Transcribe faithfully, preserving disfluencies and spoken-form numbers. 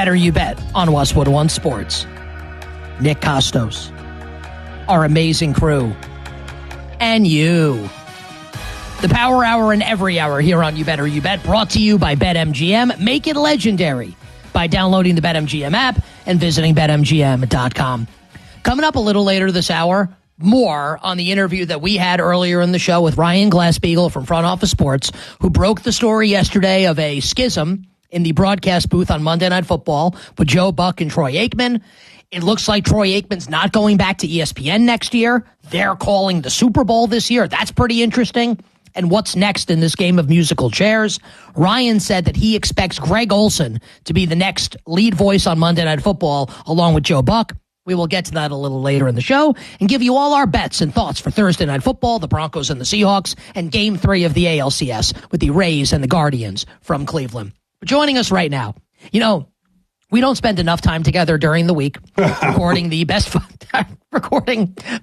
Better You Bet on Westwood One Sports. Nick Costos, our amazing crew, and you. The Power Hour and every hour here on You Better You Bet, brought to you by BetMGM. Make it legendary by downloading the BetMGM app and visiting Bet M G M dot com. Coming up a little later this hour, more on the interview that we had earlier in the show with Ryan Glasspiegel from Front Office Sports, who broke the story yesterday of a schism in the broadcast booth on Monday Night Football with Joe Buck and Troy Aikman. It looks like Troy Aikman's not going back to E S P N next year. They're calling the Super Bowl this year. That's pretty interesting. And what's next in this game of musical chairs? Ryan said that he expects Greg Olsen to be the next lead voice on Monday Night Football along with Joe Buck. We will get to that a little later in the show and give you all our bets and thoughts for Thursday Night Football, the Broncos and the Seahawks, and Game three of the A L C S with the Rays and the Guardians from Cleveland. But joining us right now, you know, we don't spend enough time together during the week recording the best recording